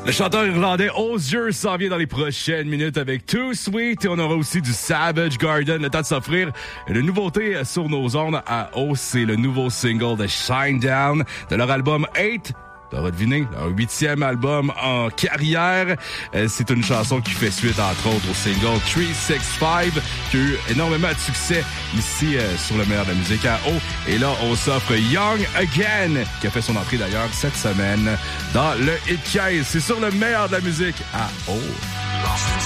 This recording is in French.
Le chanteur irlandais Hozier s'en vient dans les prochaines minutes avec Too Sweet et on aura aussi du Savage Garden. Le temps de s'offrir une nouveauté sur nos ondes à O. C'est le nouveau single de Shinedown de leur album 8. T'auras deviné, leur 8e album en carrière. C'est une chanson qui fait suite, entre autres, au single 365, qui a eu énormément de succès ici sur le meilleur de la musique à O. Et là, on s'offre Young Again, qui a fait son entrée d'ailleurs cette semaine dans le Hit 15. C'est sur le meilleur de la musique à O.